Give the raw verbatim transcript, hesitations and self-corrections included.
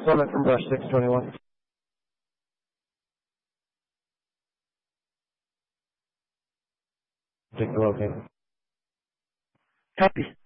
Summit from brush six twenty-one. Take the location. Copy.